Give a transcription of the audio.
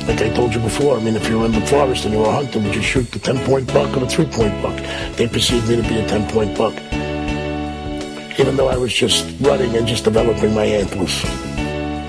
Like I told you before, I mean, if you were in the forest and you were hunting, would you shoot the 10-point buck or the 3-point buck? They perceived me to be a 10-point buck, even though I was just running and just developing my antlers.